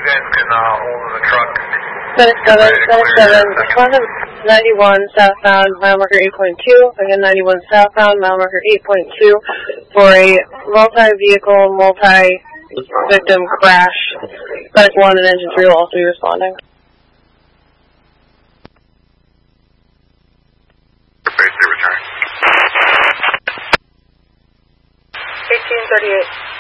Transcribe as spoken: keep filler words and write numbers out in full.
guys can uh, hold in the truck. Medic seven, Medic seven, respond to ninety-one southbound, mile marker eight point two, again ninety-one southbound, mile marker eight point two, for a multi-vehicle, multi-victim crash. Medic one and engine three will also be responding. Base to return. eighteen thirty-eight.